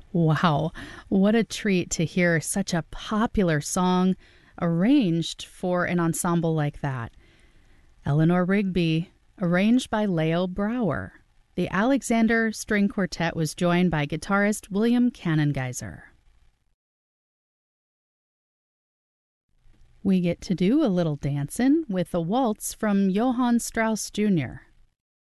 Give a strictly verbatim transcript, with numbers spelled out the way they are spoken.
Wow, what a treat to hear such a popular song arranged for an ensemble like that. Eleanor Rigby, arranged by Leo Brouwer. The Alexander String Quartet was joined by guitarist William Cannengeiser. We get to do a little dancing with a waltz from Johann Strauss Junior